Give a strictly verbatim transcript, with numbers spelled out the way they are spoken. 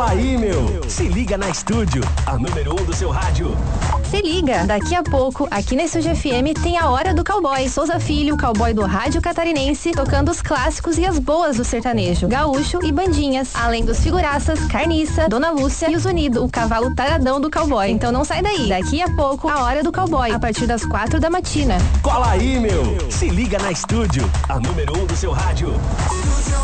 Cola aí, meu. Se liga na Estúdio, a número um do seu rádio. Se liga, daqui a pouco, aqui na Estúdio F M tem a Hora do Cowboy. Souza Filho, cowboy do rádio catarinense, tocando os clássicos e as boas do sertanejo, gaúcho e bandinhas. Além dos figuraças, Carniça, Dona Lúcia e os Unidos, o cavalo taradão do cowboy. Então não sai daí, daqui a pouco, a Hora do Cowboy, a partir das quatro da matina. Cola aí, meu. Se liga na Estúdio, a número um do seu rádio.